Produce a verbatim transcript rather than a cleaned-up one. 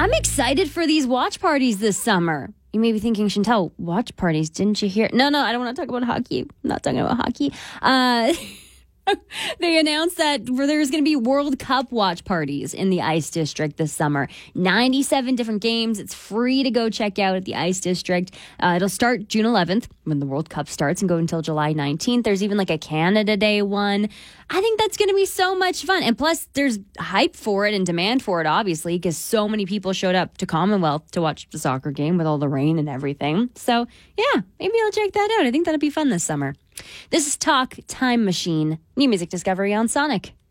I'm excited for these watch parties this summer. You may be thinking, Chantel, watch parties, didn't you hear? No, no, I don't want to talk about hockey. I'm not talking about hockey. Uh, they announced that there's going to be World Cup watch parties in the Ice District this summer. ninety-seven different games. It's free to go check out at the Ice District. Uh, it'll start June eleventh when the World Cup starts and go until July nineteenth. There's even like a Canada Day one. I think that's going to be so much fun. And plus, there's hype for it and demand for it, obviously, because so many people showed up to Commonwealth to watch the soccer game with all the rain and everything. So, yeah, maybe I'll check that out. I think that'll be fun this summer. This is Talk Time Machine, new music discovery on Sonic.